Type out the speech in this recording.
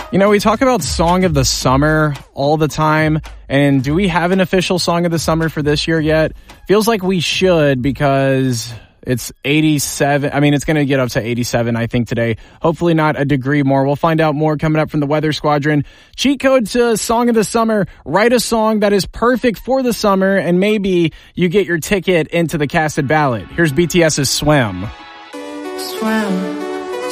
You know, we talk about Song of the Summer all the time, and do we have an official Song of the Summer for this year yet? Feels like we should, because it's 87. I mean, it's going to get up to 87, I think, today. Hopefully not a degree more. We'll find out more coming up from the Weather Squadron. Cheat code to Song of the Summer. Write a song that is perfect for the summer, and maybe you get your ticket into the casted ballot. Here's BTS's Swim. Swim.